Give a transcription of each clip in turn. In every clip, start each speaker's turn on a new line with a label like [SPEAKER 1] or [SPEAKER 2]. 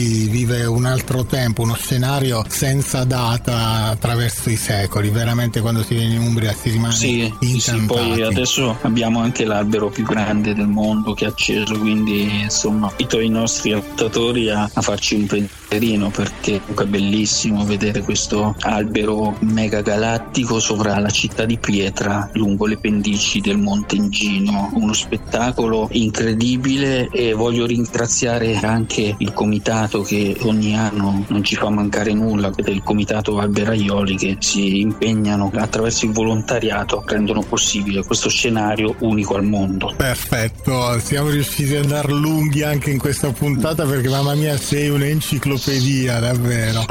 [SPEAKER 1] vive un altro tempo, uno scenario senza data attraverso i secoli. Veramente quando si viene in Umbria si rimane incantati.
[SPEAKER 2] Poi adesso abbiamo anche l'albero più grande del mondo che è acceso, quindi insomma invito i nostri ascoltatori a farci un pensierino, perché comunque è bellissimo vedere questo albero mega galattico sopra la città di Pietra lungo le pendici del Monte Ingino. Uno spettacolo incredibile, e voglio ringraziare anche il comitato che ogni anno non ci fa mancare nulla, ed è il comitato Alberaioli, che si impegnano attraverso il volontariato, rendono possibile questo scenario unico al mondo.
[SPEAKER 1] Perfetto, siamo riusciti ad andare lunghi anche in questa puntata, perché mamma mia sei un'enciclopedia davvero.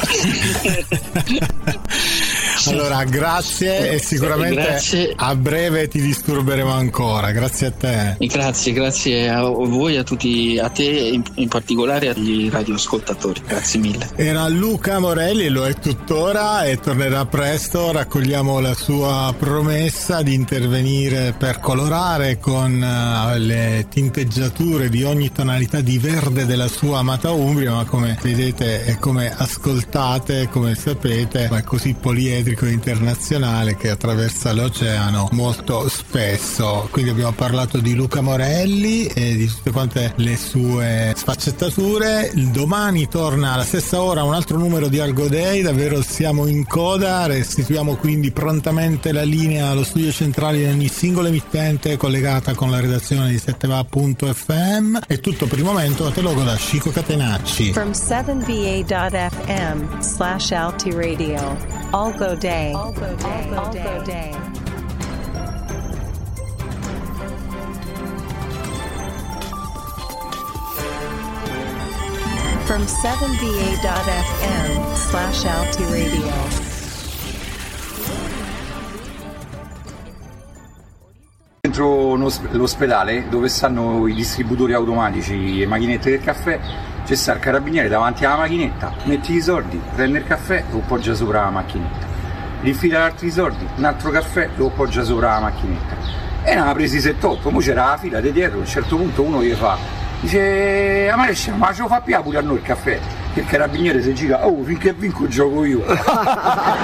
[SPEAKER 1] Allora grazie, e sicuramente a breve ti disturberemo ancora. Grazie a te.
[SPEAKER 2] Grazie a voi, a tutti, a te in particolare, agli radioascoltatori. Grazie mille.
[SPEAKER 1] Era Luca Morelli, lo è tuttora, e tornerà presto. Raccogliamo la sua promessa di intervenire per colorare con le tinteggiature di ogni tonalità di verde della sua amata Umbria, ma come vedete e come ascoltate, come sapete, è così poliedrico e internazionale che attraversa l'oceano molto spesso. Quindi abbiamo parlato di Luca Morelli e di tutte quante le sue sfaccettature. Domani torna alla stessa ora un altro numero di Algo Day, davvero siamo in coda. Restituiamo quindi prontamente la linea allo studio centrale di ogni singola emittente collegata con la redazione di 7va.fm. È tutto per il momento, te lo da Chico Catenacci.
[SPEAKER 3] From 7va.fm/Alti Radio. Algo Day. Algo Day. Algo Day. From 7va.fm/Alti Radio.
[SPEAKER 4] Dentro l'ospedale, dove stanno i distributori automatici, le macchinette del caffè, c'è sta il carabiniere davanti alla macchinetta, metti i soldi, prende il caffè, lo appoggia sopra la macchinetta, infila altri soldi, un altro caffè, lo appoggia sopra la macchinetta. E ne ha presi 7-8, mo c'era la fila di dietro, a un certo punto uno gli fa, dice, a marescia, ma ce lo fa pure a noi il caffè? Che il carabiniere si gira, oh, finché vinco gioco io.